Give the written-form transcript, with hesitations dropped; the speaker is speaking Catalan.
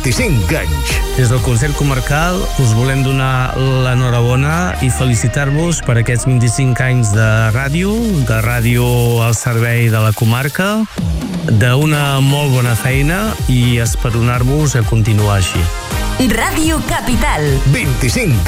25 anys. Des del Consell Comarcal us volem donar l'enhorabona i felicitar-vos per aquests 25 anys de ràdio al servei de la comarca, d'una molt bona feina i esperonar-vos a continuar així. Ràdio Capital. 25